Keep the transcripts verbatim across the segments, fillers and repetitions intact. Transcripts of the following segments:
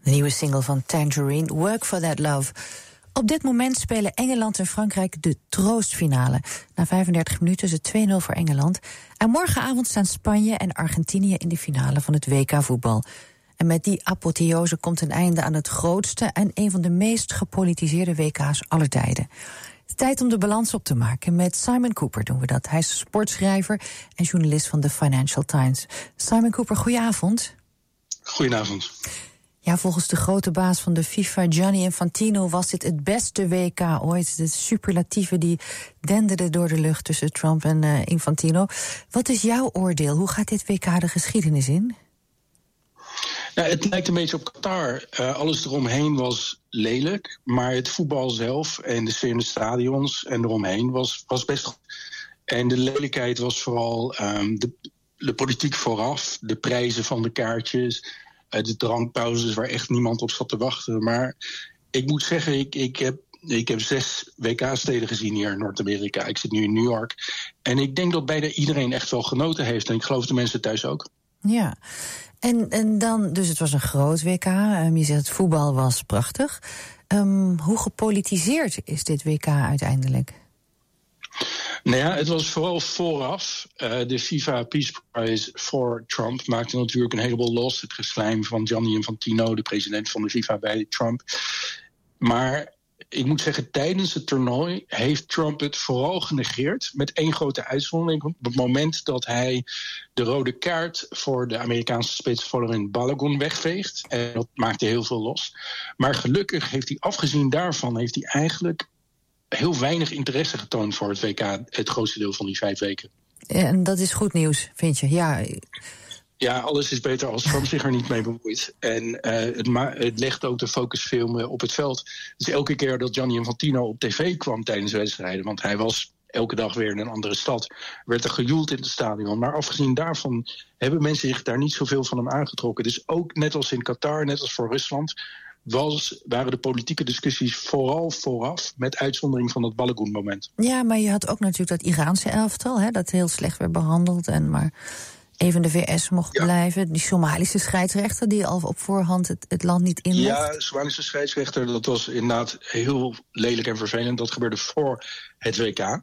De nieuwe single van Tangerine, Work for That Love. Op dit moment spelen Engeland en Frankrijk de troostfinale. Na vijfendertig minuten is het twee nul voor Engeland. En morgenavond staan Spanje en Argentinië in de finale van het W K voetbal. En met die apotheose komt een einde aan het grootste en een van de meest gepolitiseerde W K's aller tijden. Het is tijd om de balans op te maken. Met Simon Cooper doen we dat. Hij is sportschrijver en journalist van de Financial Times. Simon Cooper, goedenavond. Goedenavond. Ja, volgens de grote baas van de FIFA, Gianni Infantino, was dit het beste W K ooit. De superlatieven die denderden door de lucht tussen Trump en uh, Infantino. Wat is jouw oordeel? Hoe gaat dit W K de geschiedenis in? Nou, het lijkt een beetje op Qatar. Uh, alles eromheen was lelijk, maar het voetbal zelf en de sfeer in de stadions en eromheen was, was best goed. En de lelijkheid was vooral um, de, de politiek vooraf, de prijzen van de kaartjes, de drankpauzes waar echt niemand op zat te wachten. Maar ik moet zeggen, ik, ik, heb, ik heb zes W K-steden gezien hier in Noord-Amerika. Ik zit nu in New York. En ik denk dat bijna iedereen echt wel genoten heeft. En ik geloof de mensen thuis ook. Ja, en, en dan, dus het was een groot W K. Um, je zegt het voetbal was prachtig. Um, hoe gepolitiseerd is dit W K uiteindelijk? Nou ja, het was vooral vooraf. Uh, de FIFA Peace Prize voor Trump maakte natuurlijk een heleboel los. Het geslijm van Gianni Infantino, de president van de FIFA bij Trump. Maar ik moet zeggen, tijdens het toernooi heeft Trump het vooral genegeerd. Met één grote uitzondering. Op het moment dat hij de rode kaart voor de Amerikaanse spits Folarin Balogun wegveegt. En dat maakte heel veel los. Maar gelukkig heeft hij, afgezien daarvan, heeft hij eigenlijk heel weinig interesse getoond voor het W K, het grootste deel van die vijf weken. En dat is goed nieuws, vind je? Ja, ja, alles is beter als Trump zich er niet mee bemoeit. En uh, het, ma- het legt ook de focus veel meer op het veld. Dus elke keer dat Gianni Infantino op tv kwam tijdens wedstrijden, want hij was elke dag weer in een andere stad, werd er gejoeld in het stadion. Maar afgezien daarvan hebben mensen zich daar niet zoveel van hem aangetrokken. Dus ook net als in Qatar, net als voor Rusland, Was, waren de politieke discussies vooral vooraf, met uitzondering van het Balogun-moment. Ja, maar je had ook natuurlijk dat Iraanse elftal, hè, dat heel slecht werd behandeld en maar even de V S mocht ja. blijven. Die Somalische scheidsrechter die al op voorhand het, het land niet in mocht. Ja, de Somalische scheidsrechter, dat was inderdaad heel lelijk en vervelend. Dat gebeurde voor het W K.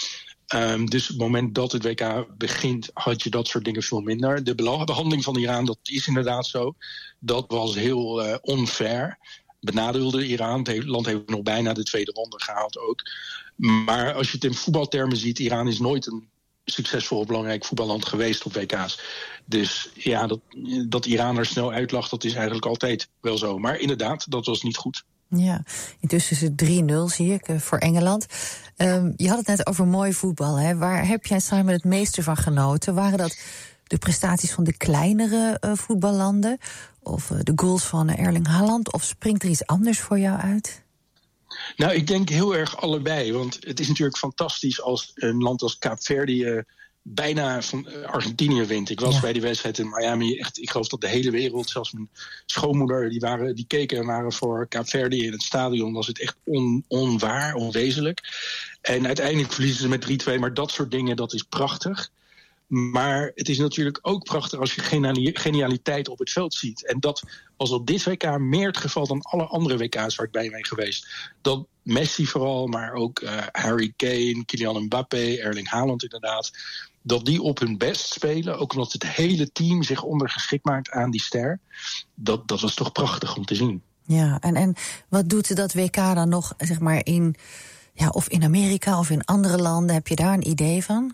Um, dus op het moment dat het W K begint, had je dat soort dingen veel minder. De behandeling van Iran, dat is inderdaad zo. Dat was heel uh, onfair. Benadeelde Iran. Het land heeft nog bijna de tweede ronde gehaald ook. Maar als je het in voetbaltermen ziet, Iran is nooit een succesvol of belangrijk voetballand geweest op W K's. Dus ja, dat, dat Iran er snel uitlag, dat is eigenlijk altijd wel zo. Maar inderdaad, dat was niet goed. Ja, intussen is het drie nul, zie ik, uh, voor Engeland. Um, je had het net over mooi voetbal, hè? Waar heb jij, Simon, het meeste van genoten? Waren dat de prestaties van de kleinere uh, voetballanden? Of uh, de goals van uh, Erling Haaland? Of springt er iets anders voor jou uit? Nou, ik denk heel erg allebei. Want het is natuurlijk fantastisch als een land als Kaapverdië uh, bijna van Argentinië wint. Ik was ja. bij die wedstrijd in Miami. Echt, ik geloof dat de hele wereld, zelfs mijn schoonmoeder, die, waren, die keken en waren voor Kaapverdië in het stadion. Was het echt on, onwaar, onwezenlijk. En uiteindelijk verliezen ze met drie twee. Maar dat soort dingen, dat is prachtig. Maar het is natuurlijk ook prachtig als je genialiteit op het veld ziet. En dat was op dit W K meer het geval dan alle andere W K's waar ik bij ben geweest. Dat Messi vooral, maar ook uh, Harry Kane, Kylian Mbappé, Erling Haaland inderdaad, dat die op hun best spelen, ook omdat het hele team zich ondergeschikt maakt aan die ster. Dat, dat was toch prachtig om te zien. Ja, en, en wat doet dat W K dan nog, zeg maar, in, ja, of in Amerika of in andere landen? Heb je daar een idee van?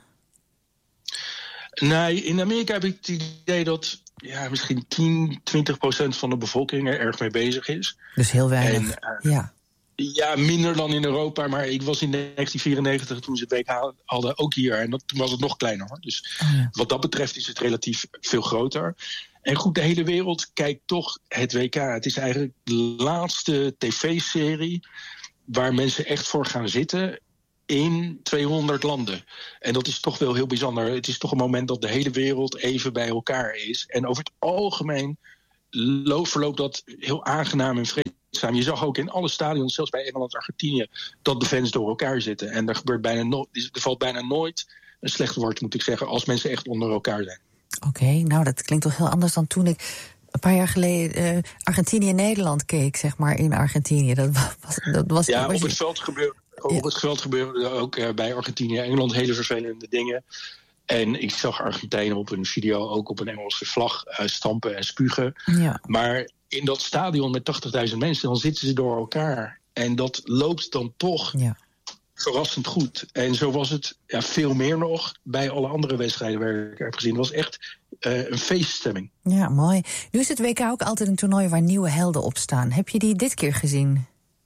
Nee, in Amerika heb ik het idee dat ja, misschien tien, twintig procent van de bevolking er erg mee bezig is. Dus heel weinig, en, uh, ja. Ja, minder dan in Europa, maar ik was in negentien vierennegentig toen ze het W K hadden ook hier. En dat, toen was het nog kleiner, hoor. Dus oh ja. Wat dat betreft is het relatief veel groter. En goed, de hele wereld kijkt toch het W K. Het is eigenlijk de laatste tv-serie waar mensen echt voor gaan zitten in tweehonderd landen. En dat is toch wel heel bijzonder. Het is toch een moment dat de hele wereld even bij elkaar is. En over het algemeen verloopt dat heel aangenaam en vreedzaam. Je zag ook in alle stadions, zelfs bij Engeland en Argentinië, dat de fans door elkaar zitten. En er, gebeurt bijna no- er valt bijna nooit een slecht woord, moet ik zeggen, als mensen echt onder elkaar zijn. Oké, okay, nou dat klinkt toch heel anders dan toen ik een paar jaar geleden uh, Argentinië-Nederland keek, zeg maar, in Argentinië. Dat was, dat was ja, was op het veld gebeuren, op ja. het veld gebeuren ook uh, bij Argentinië-Engeland hele vervelende dingen. En ik zag Argentijnen op een video ook op een Engelse vlag uh, stampen en spugen. Ja. Maar in dat stadion met tachtigduizend mensen, dan zitten ze door elkaar. En dat loopt dan toch ja. verrassend goed. En zo was het ja, veel meer nog bij alle andere wedstrijden waar ik heb gezien. Het was echt uh, een feeststemming. Ja, mooi. Nu is het W K ook altijd een toernooi waar nieuwe helden op staan. Heb je die dit keer gezien?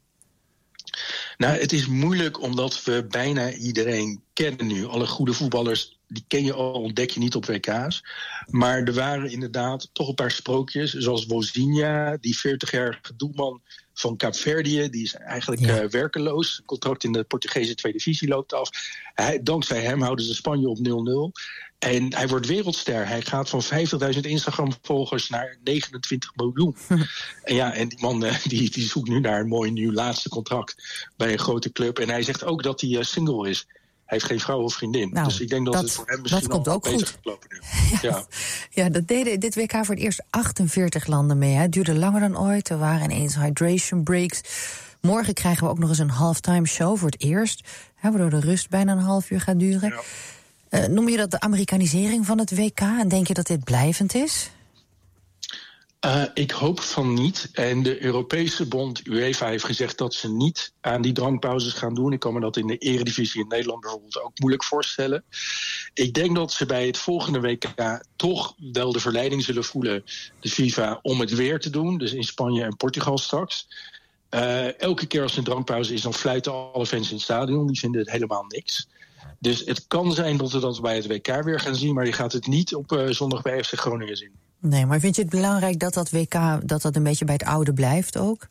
Nou, het is moeilijk omdat we bijna iedereen kennen nu. Alle goede voetballers, die ken je al, ontdek je niet op W K's. Maar er waren inderdaad toch een paar sprookjes, zoals Wozinha, die veertigjarige doelman van Kaapverdië. Die is eigenlijk ja. uh, werkeloos. Contract in de Portugese tweede divisie loopt af. Hij, dankzij hem houden ze Spanje op nul nul. En hij wordt wereldster. Hij gaat van vijftigduizend Instagram-volgers naar negenentwintig miljoen. en ja, en die man uh, die, die zoekt nu naar een mooi nieuw laatste contract bij een grote club. En hij zegt ook dat hij uh, single is. Hij heeft geen vrouw of vriendin. Nou, dus ik denk dat, dat het voor hem misschien dat komt ook bezig goed. gaat lopen nu. Ja, ja. ja, dat deden dit W K voor het eerst achtenveertig landen mee. Hè. Het duurde langer dan ooit. Er waren ineens hydration breaks. Morgen krijgen we ook nog eens een halftime show voor het eerst. Hè, waardoor de rust bijna een half uur gaat duren. Ja. Uh, noem je dat de Amerikanisering van het W K? En denk je dat dit blijvend is? Uh, ik hoop van niet. En de Europese bond UEFA heeft gezegd dat ze niet aan die drankpauzes gaan doen. Ik kan me dat in de Eredivisie in Nederland bijvoorbeeld ook moeilijk voorstellen. Ik denk dat ze bij het volgende W K toch wel de verleiding zullen voelen, de FIFA, om het weer te doen. Dus in Spanje en Portugal straks. Uh, elke keer als er een drankpauze is, dan fluiten alle fans in het stadion. Die vinden het helemaal niks. Dus het kan zijn dat we dat bij het W K weer gaan zien, maar je gaat het niet op uh, zondag bij F C Groningen zien. Nee, maar vind je het belangrijk dat dat W K dat dat een beetje bij het oude blijft ook?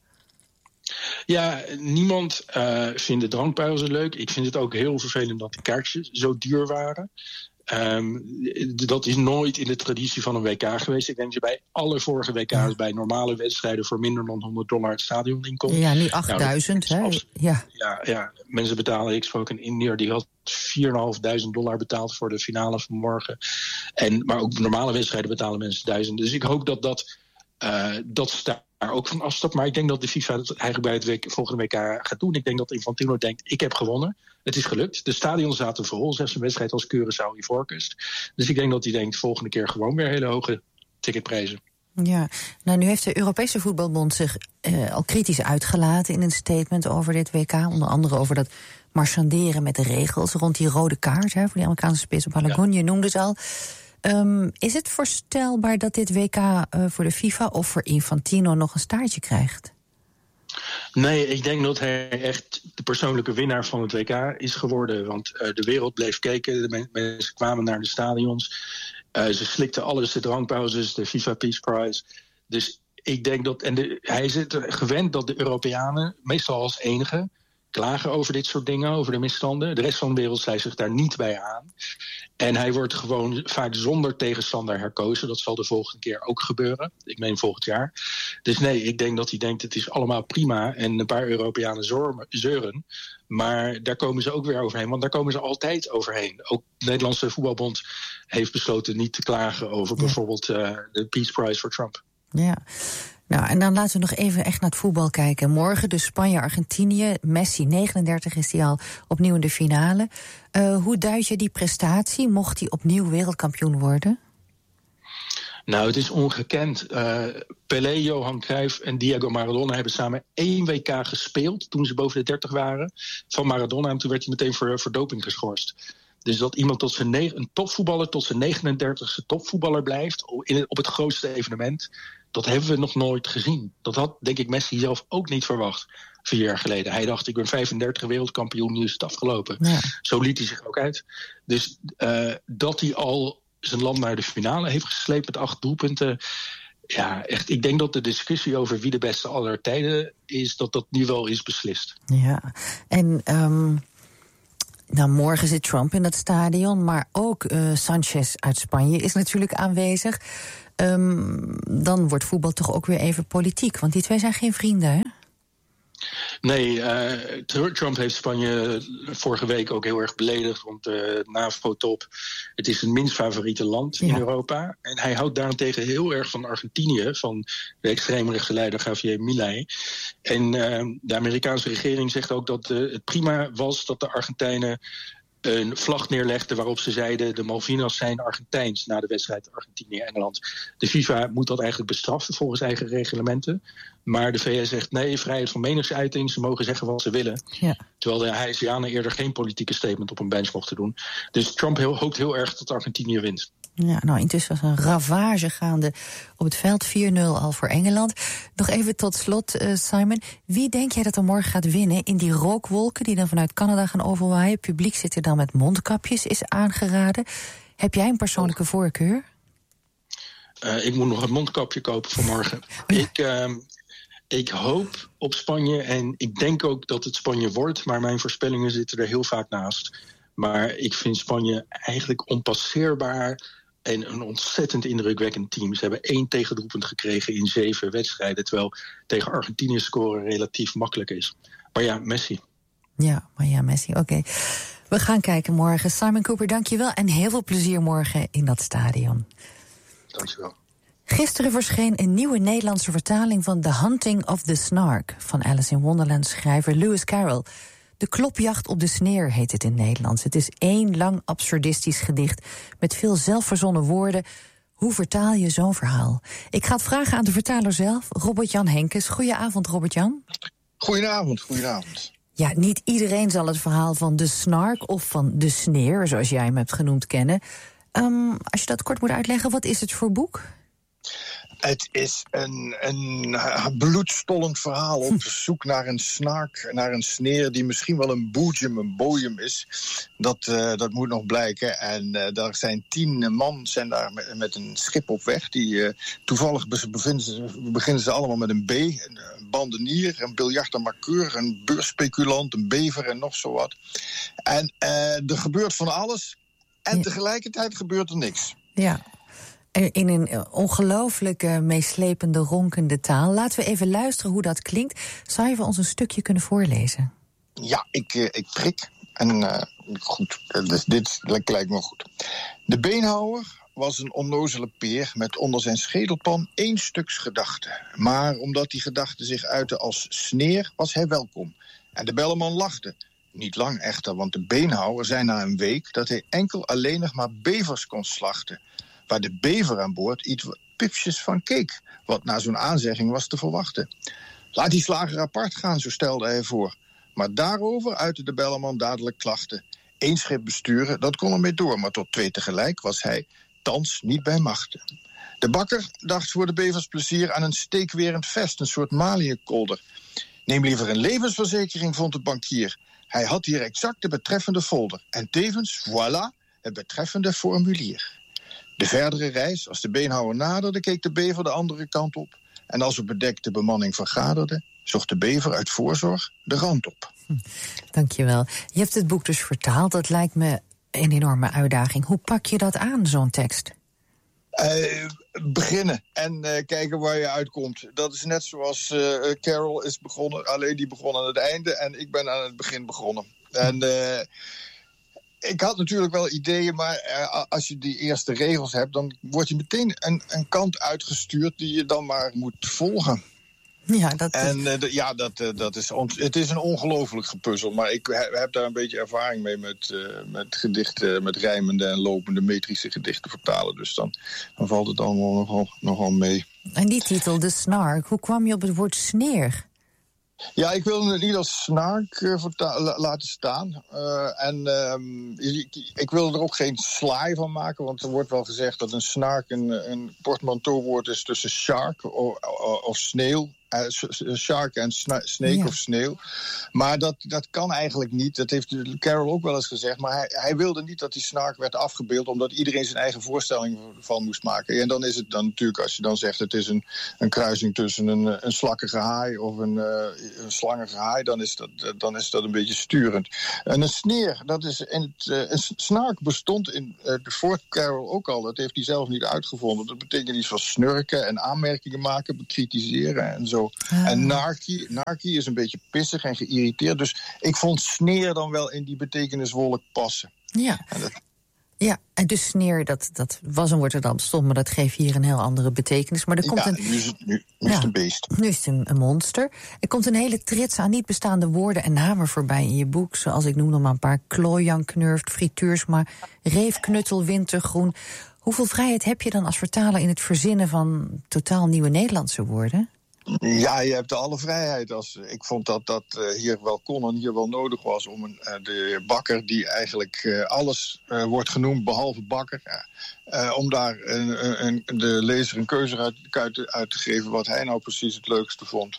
Ja, niemand uh, vindt de drankpauze leuk. Ik vind het ook heel vervelend dat de kaartjes zo duur waren. Um, dat is nooit in de traditie van een W K geweest. Ik denk dat je bij alle vorige W K's, ja. bij normale wedstrijden voor minder dan honderd dollar het stadion inkomt. Ja, nu achtduizend. Nou, hè? Ja. Ja, ja, mensen betalen. Ik sprak een Indiër die had vierduizend dollar betaald voor de finale van morgen. En, maar ook normale wedstrijden betalen mensen duizend. Dus ik hoop dat dat, uh, dat daar ook van afstapt. Maar ik denk dat de FIFA dat eigenlijk bij het week, volgende W K gaat doen. Ik denk dat Infantino denkt, ik heb gewonnen. Het is gelukt. De stadions zaten vol. Zelfs een wedstrijd als Curaçao Ivoorkust. Dus ik denk dat hij denkt, volgende keer gewoon weer hele hoge ticketprijzen. Ja, nou nu heeft de Europese Voetbalbond zich uh, al kritisch uitgelaten in een statement over dit W K. Onder andere over dat marchanderen met de regels rond die rode kaart, hè, voor die Amerikaanse spits op Balogun, ja. Je noemde ze al. Um, is het voorstelbaar dat dit W K uh, voor de FIFA of voor Infantino nog een staartje krijgt? Nee, ik denk dat hij echt de persoonlijke winnaar van het W K is geworden. Want uh, de wereld bleef kijken, de men- mensen kwamen naar de stadions. Uh, ze slikten alles, de drankpauzes, de FIFA Peace Prize. Dus ik denk dat, en de, hij is het gewend dat de Europeanen, meestal als enige, klagen over dit soort dingen, over de misstanden. De rest van de wereld sluit zich daar niet bij aan. En hij wordt gewoon vaak zonder tegenstander herkozen. Dat zal de volgende keer ook gebeuren. Ik meen volgend jaar. Dus nee, ik denk dat hij denkt, het is allemaal prima. En een paar Europeanen zeuren. Maar daar komen ze ook weer overheen. Want daar komen ze altijd overheen. Ook de Nederlandse Voetbalbond heeft besloten niet te klagen over ja. bijvoorbeeld uh, de Peace Prize voor Trump. Ja. Nou, en dan laten we nog even echt naar het voetbal kijken. Morgen dus Spanje-Argentinië. Messi, negenendertig, is hij al opnieuw in de finale. Uh, hoe duid je die prestatie? Mocht hij opnieuw wereldkampioen worden? Nou, het is ongekend. Uh, Pelé, Johan Cruijff en Diego Maradona hebben samen één W K gespeeld toen ze boven de dertig waren van Maradona. En toen werd hij meteen voor, voor doping geschorst. Dus dat iemand tot zijn negen, een topvoetballer tot zijn negenendertigste topvoetballer blijft in het, op het grootste evenement, dat hebben we nog nooit gezien. Dat had, denk ik, Messi zelf ook niet verwacht vier jaar geleden. Hij dacht, ik ben vijfendertig wereldkampioen, nu is het afgelopen. Ja. Zo liet hij zich ook uit. Dus uh, dat hij al zijn land naar de finale heeft gesleept met acht doelpunten. Ja, echt. Ik denk dat de discussie over wie de beste aller tijden is, dat dat nu wel is beslist. Ja, en um, nou, morgen zit Trump in dat stadion, maar ook uh, Sanchez uit Spanje is natuurlijk aanwezig. Um, dan wordt voetbal toch ook weer even politiek, want die twee zijn geen vrienden, hè? Nee, uh, Trump heeft Spanje vorige week ook heel erg beledigd rond de NAVO-top. Het is zijn minst favoriete land in ja. Europa. En hij houdt daarentegen heel erg van Argentinië, van de extreemrechtse leider Javier Milei. En uh, de Amerikaanse regering zegt ook dat uh, het prima was dat de Argentijnen een vlag neerlegden waarop ze zeiden de Malvinas zijn Argentijns na de wedstrijd Argentinië-Engeland. De FIFA moet dat eigenlijk bestraffen volgens eigen reglementen. Maar de V S zegt nee, vrijheid van meningsuiting, ze mogen zeggen wat ze willen. Ja. Terwijl de Haitianen eerder geen politieke statement op een bench mochten doen. Dus Trump heel, hoopt heel erg dat Argentinië wint. Ja, nou, intussen was een ravage gaande op het veld, vier nul al voor Engeland. Nog even tot slot, uh, Simon. Wie denk jij dat er morgen gaat winnen in die rookwolken die dan vanuit Canada gaan overwaaien? Het publiek zit er dan met mondkapjes, is aangeraden. Heb jij een persoonlijke oh. voorkeur? Uh, ik moet nog een mondkapje kopen voor morgen. Ja. Ik... Uh, Ik hoop op Spanje en ik denk ook dat het Spanje wordt, maar mijn voorspellingen zitten er heel vaak naast. Maar ik vind Spanje eigenlijk onpasseerbaar en een ontzettend indrukwekkend team. Ze hebben één tegendoelpunt gekregen in zeven wedstrijden, terwijl tegen Argentinië scoren relatief makkelijk is. Maar ja, Messi. Ja, maar ja, Messi, oké. Okay. We gaan kijken morgen. Simon Cooper, dank je wel en heel veel plezier morgen in dat stadion. Dank je wel. Gisteren verscheen een nieuwe Nederlandse vertaling van The Hunting of the Snark van Alice in Wonderland schrijver Lewis Carroll. De klopjacht op de sneer heet het in Nederlands. Het is één lang absurdistisch gedicht met veel zelfverzonnen woorden. Hoe vertaal je zo'n verhaal? Ik ga het vragen aan de vertaler zelf, Robert-Jan Henkes. Goedenavond, Robert-Jan. Goedenavond, goedenavond. Ja, niet iedereen zal het verhaal van de snark of van de sneer, zoals jij hem hebt genoemd, kennen. Um, als je dat kort moet uitleggen, wat is het voor boek? Het is een, een bloedstollend verhaal op zoek naar een snaak, naar een sneer die misschien wel een boejum, een bojem is. Dat, uh, dat moet nog blijken. En uh, daar zijn tien man zijn daar met, met een schip op weg. Die uh, toevallig bevinden ze, beginnen ze allemaal met een B. Een, een bandenier, een biljartenmarkeur, een beursspeculant, een bever en nog zo wat. En uh, er gebeurt van alles. En ja. tegelijkertijd gebeurt er niks. Ja. In een ongelooflijke, meeslepende, ronkende taal. Laten we even luisteren hoe dat klinkt. Zou je ons een stukje kunnen voorlezen? Ja, ik, uh, ik prik. En uh, goed, dus dit lijkt me goed. De beenhouwer was een onnozele peer met onder zijn schedelpan één stuks gedachte. Maar omdat die gedachte zich uitte als sneer, was hij welkom. En de belleman lachte. Niet lang echter, want de beenhouwer zei na een week dat hij enkel alleen nog maar bevers kon slachten. Waar de bever aan boord iets pipsjes van keek, wat na zo'n aanzegging was te verwachten. Laat die slager apart gaan, zo stelde hij voor. Maar daarover uitte de belleman dadelijk klachten. Eén schip besturen, dat kon ermee door, maar tot twee tegelijk was hij thans niet bij machten. De bakker dacht voor de bevers plezier aan een steekwerend vest, een soort maliënkolder. Neem liever een levensverzekering, vond de bankier. Hij had hier exact de betreffende folder. En tevens, voilà, het betreffende formulier. De verdere reis, als de beenhouwer naderde, keek de bever de andere kant op. En als op bedekte bemanning vergaderde, zocht de bever uit voorzorg de rand op. Hm, dankjewel. Je hebt het boek dus vertaald. Dat lijkt me een enorme uitdaging. Hoe pak je dat aan, zo'n tekst? Uh, beginnen en uh, kijken waar je uitkomt. Dat is net zoals uh, Carol is begonnen. Alleen die begon aan het einde en ik ben aan het begin begonnen. En uh, ik had natuurlijk wel ideeën, maar uh, als je die eerste regels hebt, dan word je meteen een, een kant uitgestuurd die je dan maar moet volgen. Ja, dat en uh, d- ja, dat, uh, dat is on- het is een ongelooflijk gepuzzel. Maar ik he- heb daar een beetje ervaring mee met, uh, met gedichten, met rijmende en lopende metrische gedichten vertalen. Dus dan, dan valt het allemaal nogal, nogal mee. En die titel, De Snark, hoe kwam je op het woord sneer? Ja, ik wilde het niet als snaak uh, verta- la- laten staan. Uh, en uh, ik, ik wilde er ook geen slaai van maken, want er wordt wel gezegd dat een snaak een, een portmanteauwoord is tussen shark of, of, of sneeuw. Uh, shark en sna- snake ja. of sneeuw. Maar dat, dat kan eigenlijk niet. Dat heeft Carol ook wel eens gezegd. Maar hij, hij wilde niet dat die snark werd afgebeeld, omdat iedereen zijn eigen voorstelling van moest maken. En dan is het dan natuurlijk, als je dan zegt het is een, een kruising tussen een, een slakkige haai of een, uh, een slangige haai, dan is, dat, dan is dat een beetje sturend. En een sneer, dat is in het, uh, een snark bestond in uh, de voor Carol ook al. Dat heeft hij zelf niet uitgevonden. Dat betekent iets van snurken en aanmerkingen maken, bekritiseren en zo. zo. Ah. En narky, narky is een beetje pissig en geïrriteerd. Dus ik vond sneer dan wel in die betekeniswolk passen. Ja. En dat, Ja, en dus sneer, dat, dat was een woord dat al bestond, maar dat geeft hier een heel andere betekenis. Maar er komt ja, een, nu is het, nu, nu ja, is het een beest. Nu is het een, een monster. Er komt een hele trits aan niet bestaande woorden en namen voorbij in je boek. Zoals, ik noem nog maar een paar: Klooijan, Knurft, Frituursma, Reefknuttel, Wintergroen. Hoeveel vrijheid heb je dan als vertaler in het verzinnen van totaal nieuwe Nederlandse woorden? Ja, je hebt alle vrijheid. Als, ik vond dat dat uh, hier wel kon en hier wel nodig was om een, uh, de bakker die eigenlijk uh, alles uh, wordt genoemd behalve bakker, uh, om daar een, een, de lezer een keuze uit, uit, uit te geven wat hij nou precies het leukste vond.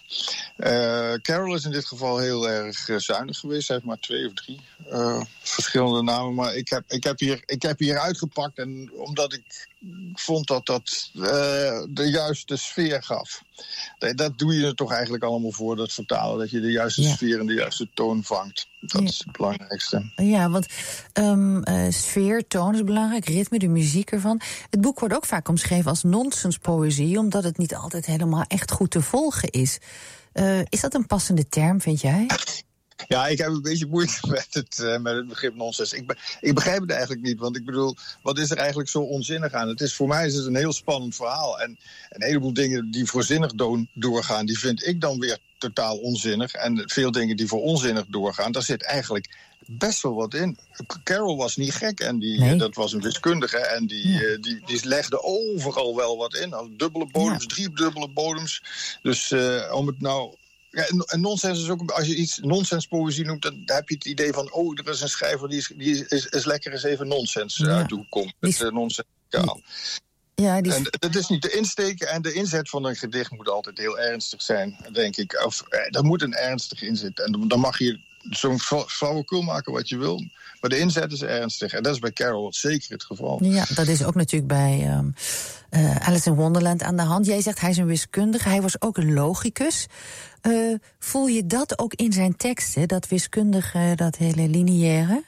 Uh, Carol is in dit geval heel erg uh, zuinig geweest. Hij heeft maar twee of drie uh, verschillende namen. Maar ik heb, ik, heb hier, ik heb hier uitgepakt en omdat ik vond dat dat uh, de juiste sfeer gaf. Dat doe je er toch eigenlijk allemaal voor, dat vertalen. Dat je de juiste ja. sfeer en de juiste toon vangt. Dat ja. is het belangrijkste. Ja, want um, uh, sfeer, toon is belangrijk, ritme, de muziek ervan. Het boek wordt ook vaak omschreven als nonsenspoëzie, omdat het niet altijd helemaal echt goed te volgen is. Uh, is dat een passende term, vind jij? Ja, ik heb een beetje moeite met het, uh, met het begrip nonsens. Ik, be, ik begrijp het eigenlijk niet, want ik bedoel, wat is er eigenlijk zo onzinnig aan? Het is, voor mij is het een heel spannend verhaal. En een heleboel dingen die voor zinnig do- doorgaan, die vind ik dan weer totaal onzinnig. En veel dingen die voor onzinnig doorgaan, daar zit eigenlijk best wel wat in. Carol was niet gek en die, nee. dat was een wiskundige en die, ja. uh, die, die legde overal wel wat in. Al dubbele bodems, ja. drie dubbele bodems. Dus uh, om het nou... Ja, en nonsens is ook, als je iets nonsenspoëzie noemt, dan heb je het idee van, oh, er is een schrijver die is, die is, is lekker eens even nonsens ja. uit de hoek komt. Met uh, nonsenskaal. Ja, die... En dat is niet de insteek en de inzet van een gedicht moet altijd heel ernstig zijn, denk ik. Of er moet een ernstig inzet. En dan mag je zo'n flauwekul maken wat je wil. Maar de inzet is ernstig. En dat is bij Carol zeker het geval. Ja, dat is ook natuurlijk bij um, uh, Alice in Wonderland aan de hand. Jij zegt hij is een wiskundige, hij was ook een logicus. Uh, voel je dat ook in zijn teksten, dat wiskundige, dat hele lineaire?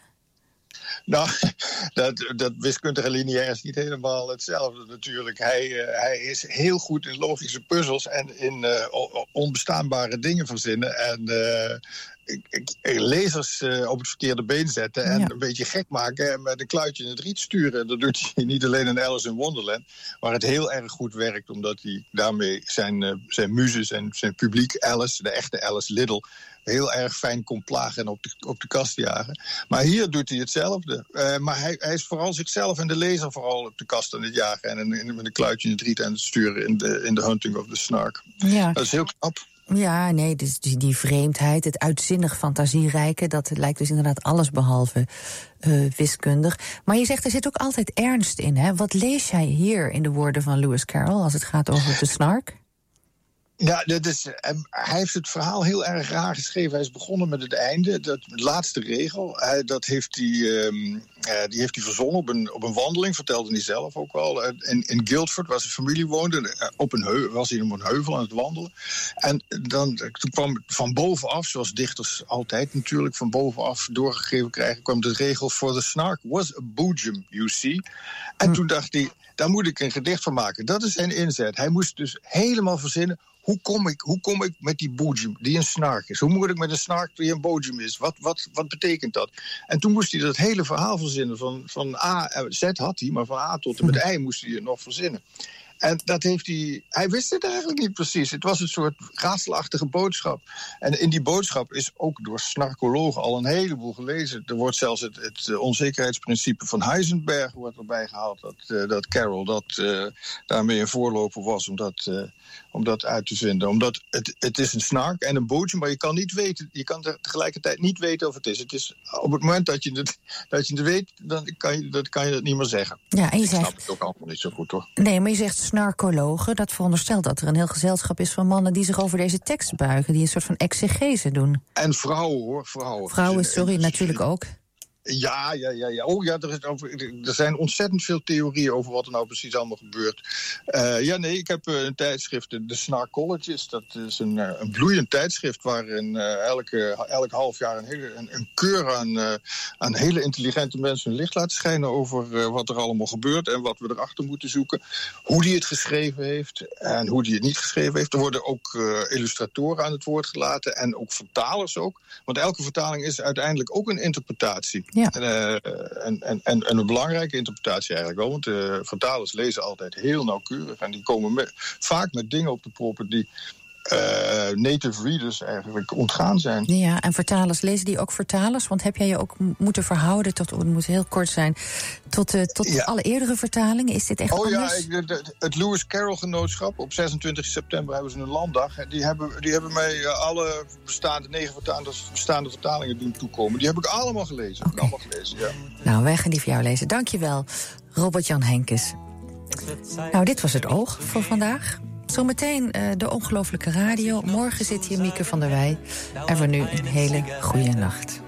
Nou, dat, dat wiskundige lineair is niet helemaal hetzelfde natuurlijk. Hij, uh, hij is heel goed in logische puzzels en in uh, onbestaanbare dingen verzinnen. En uh, lezers uh, op het verkeerde been zetten en ja. een beetje gek maken en met een kluitje in het riet sturen. Dat doet hij niet alleen in Alice in Wonderland, waar het heel erg goed werkt, omdat hij daarmee zijn, uh, zijn muze, zijn, zijn publiek Alice, de echte Alice Liddell, heel erg fijn kon plagen en op de, op de kast jagen. Maar hier doet hij hetzelfde. Uh, maar hij, hij is vooral zichzelf en de lezer vooral op de kast aan het jagen en in, in, met een kluitje in het riet aan het sturen in de, in de Hunting of the Snark. Ja. Dat is heel knap. Ja, nee, dus die, die vreemdheid, het uitzinnig fantasierijke, dat lijkt dus inderdaad alles behalve uh, wiskundig. Maar je zegt, er zit ook altijd ernst in, hè? Wat lees jij hier in de woorden van Lewis Carroll als het gaat over de Snark? Ja, dat is, hij heeft het verhaal heel erg raar geschreven. Hij is begonnen met het einde, dat, de laatste regel. Hij, dat heeft hij, um, uh, die heeft hij verzonnen op een, op een wandeling, vertelde hij zelf ook al. In, in Guildford, waar zijn familie woonde, op een heu, was hij op een heuvel aan het wandelen. En dan, toen kwam van bovenaf, zoals dichters altijd natuurlijk van bovenaf doorgegeven krijgen, kwam de regel: for the snark was a boojum, you see. En hm. toen dacht hij, daar moet ik een gedicht van maken. Dat is zijn inzet. Hij moest dus helemaal verzinnen, Hoe kom, ik, hoe kom ik met die boojum, die een snark is? Hoe moet ik met een snark die een boojum is? Wat, wat, wat betekent dat? En toen moest hij dat hele verhaal verzinnen. Van, van A, Z had hij, maar van A tot en met I moest hij het nog verzinnen. En dat heeft hij... Hij wist het eigenlijk niet precies. Het was een soort raadselachtige boodschap. En in die boodschap is ook door snarkologen al een heleboel gelezen. Er wordt zelfs het, het onzekerheidsprincipe van Heisenberg wordt erbij gehaald. Dat, uh, dat Carroll dat, uh, daarmee een voorloper was om dat, uh, om dat uit te vinden. Omdat het, het is een snark en een bootje, maar je kan niet weten. Je kan tegelijkertijd niet weten of het is. Het is op het moment dat je het, dat je het weet, dan kan je, dat kan je dat niet meer zeggen. Ja, en je Ik zegt, snap het ook allemaal niet zo goed, hoor. Nee, maar je zegt snarkologen, dat veronderstelt dat er een heel gezelschap is van mannen die zich over deze tekst buigen, die een soort van exegese doen. En vrouwen, hoor. Vrouwen, Vrouwen, sorry, natuurlijk ook. Ja, ja, ja, ja. Oh ja, er, is over, er zijn ontzettend veel theorieën over wat er nou precies allemaal gebeurt. Uh, ja, nee, ik heb uh, een tijdschrift, de Snarkologist. Dat is een, uh, een bloeiend tijdschrift waarin uh, elke, elk half jaar een, hele, een, een keur aan, uh, aan hele intelligente mensen hun licht laten schijnen over uh, wat er allemaal gebeurt en wat we erachter moeten zoeken. Hoe die het geschreven heeft en hoe die het niet geschreven heeft. Er worden ook uh, illustratoren aan het woord gelaten en ook vertalers ook. Want elke vertaling is uiteindelijk ook een interpretatie. Ja. En, uh, en, en, en, en een belangrijke interpretatie eigenlijk wel. Want uh, vertalers lezen altijd heel nauwkeurig. En die komen met, vaak met dingen op de proppen die uh, native readers eigenlijk ontgaan zijn. Ja, en vertalers, lezen die ook vertalers? Want heb jij je ook moeten verhouden tot, het moet heel kort zijn, tot, uh, tot ja. alle eerdere vertalingen? Is dit echt oh, anders? Oh ja, ik, de, het Lewis Carroll Genootschap, op zesentwintig september hebben ze een landdag. Die hebben, die hebben mij uh, alle bestaande, negen vertaande, bestaande vertalingen doen toekomen. Die heb ik allemaal gelezen. Okay. Allemaal gelezen, ja. Nou, wij gaan die voor jou lezen. Dankjewel, Robert-Jan Henkes. Nou, dit was het Oog voor vandaag. Zometeen uh, de Ongelooflijke Radio. Morgen zit hier Mieke van der Wij. En voor nu een hele goede nacht.